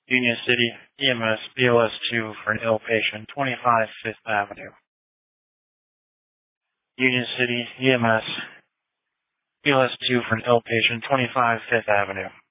Union City, EMS, BLS 2 for an ill patient, 25 Fifth Avenue. Union City, EMS, BLS 2 for an ill patient, 25 Fifth Avenue.